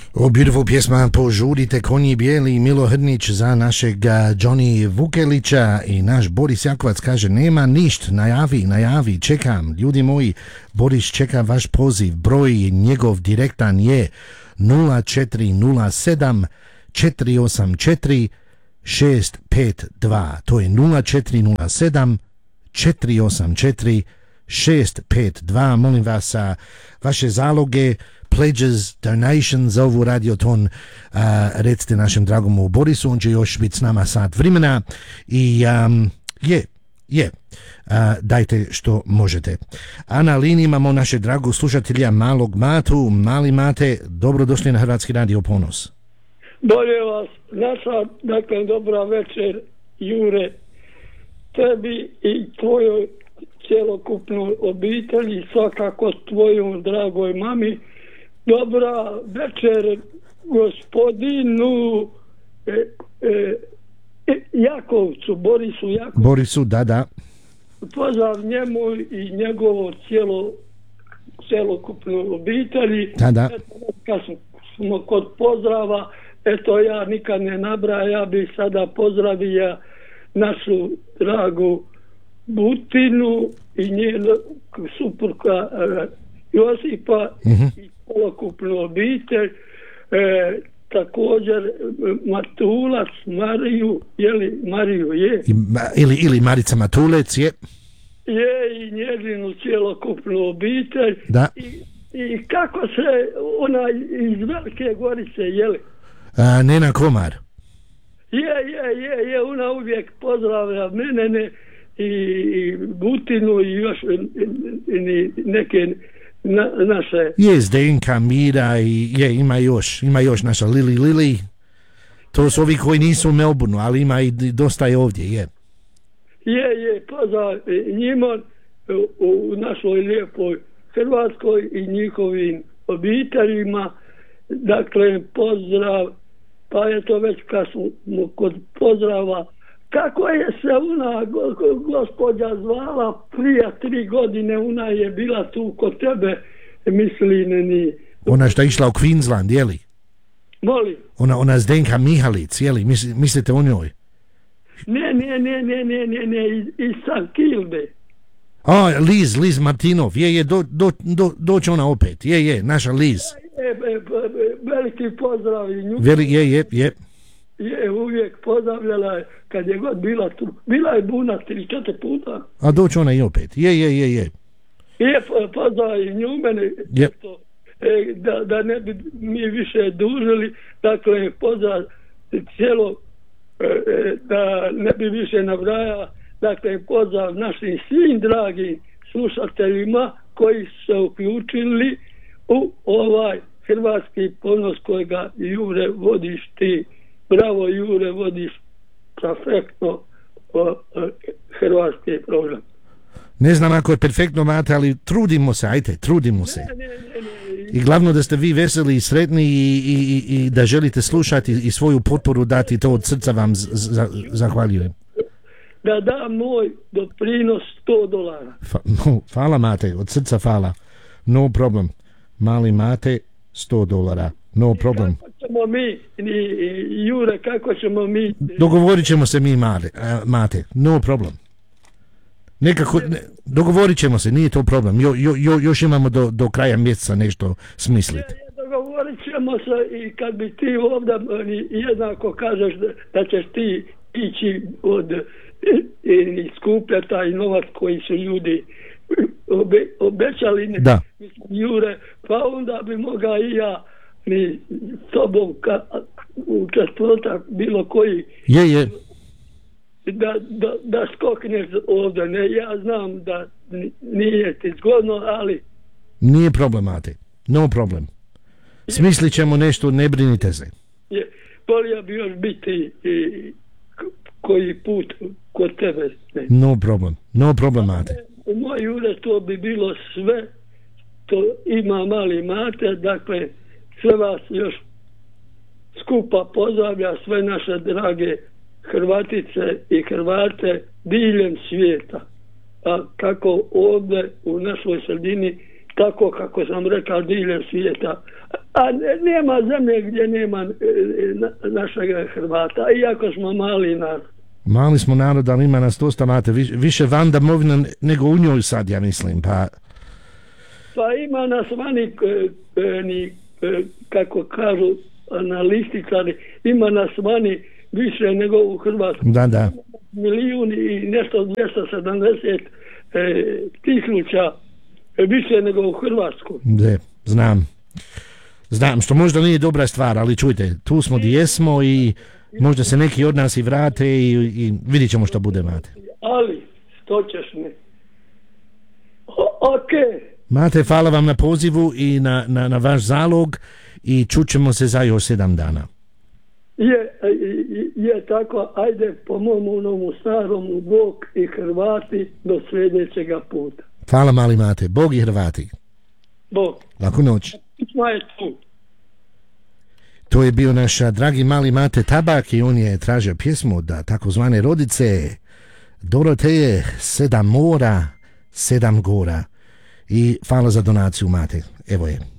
Beautiful pjesma Požurite konji bijeli, Milo Hrnić za našeg Johnny Vukelića i naš Boris Jakovac kaže nema ništ, najavi, čekam. Ljudi moji, Boris čeka vaš poziv, broj njegov direktan je 0407 484 652. To je 0407 484 652. Molim vas, vaše zaloge, pledges, donations za ovu radioton recite našem dragomu Borisu, on će još biti s nama sat vremena i dajte što možete. A na liniji imamo naše dragog slušatelja Malog Matu. Mali Mate, dobrodošli na Hrvatski radio Ponos. Bolje vas naša, dakle, dobra večer, Jure, tebi i tvojoj cjelokupnoj obitelji, svakako tvojoj dragoj mami. Dobra večer gospodinu Jakovcu, Borisu, da. Pozdrav njemu i njegovo cjelokupnu obitelji. Da. Kad smo kod pozdrava, eto ja nikad ne nabraja, ja bih sada pozdravio našu dragu Butinu i njenu supruga Josipa i celokupnu obitelj, također Matulac, Mariju je ili Marica Matulec je i njezinu cjelokupnu obitelj. Da. I kako se ona iz Velike Gorice jeli? Nena Komar je ona uvijek pozdravlja mene i Butinu i još neke naše je Zdenka, Mira i ima još naša Lili. To su ovi koji nisu u Melbourneu, ali ima i dosta je ovdje. Je pozdrav njima u našoj lijepoj Hrvatskoj i njihovim obiteljima. Dakle, pozdrav. Pa je to već kad smo kod pozdrava, kako je se ona gospođa zvala prije 3 godine, ona je bila tu kod tebe, mislim, ona što je išla u Queensland, jeli? Molim? Ona Zdenka Mihalic, jeli? Mislite o njoj? Ne, iz San Kilde. Liz Martinov, doći ona opet, je, naša Liz. Veliki pozdrav i nju. Je uvijek pozdravljala kad je god bila tu. Bila je buna 3-4 puta. A doći ona i opet. Je. Je pozdrav i nju mene. Da ne bi mi više dužili. Dakle, pozdrav cijelo da ne bi više nabraja. Dakle, pozdrav našim svim dragim slušateljima koji su se uključili u ovaj Hrvatski ponos kojega Jure vodiš ti. Bravo Jure, vodiš perfektno hrvatski program. Ne znam ako je perfektno, Mate, ali trudimo se. Ne. I glavno da ste vi veseli i sretni i da želite slušati i svoju potporu dati, to od srca vam zahvaljujem. Da dam moj doprinos $100. Hvala Mate, od srca hvala. No problem. Mali Mate, $100. No problem. Kako ćemo mi, Jure, dogovorit ćemo se mi, Mate. No problem. Nekako, dogovorit ćemo se, nije to problem. Još imamo do kraja mjeseca nešto smisliti. Dogovorit ćemo se i kad bi ti ovdje jednako kažeš da ćeš ti ići i skupljati taj novac koji su ljudi obećali. Da. Jure, pa onda bi mogao i ja ni tobom u četvrtak bilo koji je da skokneš ovdje. Ne, ja znam da nije ti zgodno, ali nije problem, Mate. No problem. Smislit ćemo nešto, ne brinite se. Volio bi još biti koji put kod tebe. No problem, Mate. U moj ured to bi bilo sve. To ima Mali Mate, dakle sve vas još skupa pozdravlja, sve naše drage Hrvatice i Hrvate diljem svijeta. A kako ovdje u našoj sredini, tako kako sam rekao, diljem svijeta. A nema zemlje gdje nema našega Hrvata, iako smo mali narod. Mali smo narod, ali ima nas dosta, mate, više van domovine nego u njoj sad, ja mislim, pa ima nas vani, kako kažu analističari, ima nas vani više nego u Hrvatskoj. Da. Milijuni i nešto 270 tisuća više nego u Hrvatskoj. Znam, što možda nije dobra stvar, ali čujte, tu smo gdje jesmo i možda se neki od nas i vrate i vidit ćemo što bude, mate. Ali, što ćeš mi? Ok. Mate, hvala vam na pozivu i na vaš zalog i čućemo se za još 7 dana. Je tako, ajde po mom onomu starom, Bog i Hrvati do sljedećega puta. Hvala mali mate, Bog i Hrvati. Bog. Laku noć. Je tu. To je bio naš dragi mali mate Tabak i on je tražio pjesmu od takozvane rodice Doroteje, 7 mora, 7 gora. I hvala za donaciju, mate. Evo je.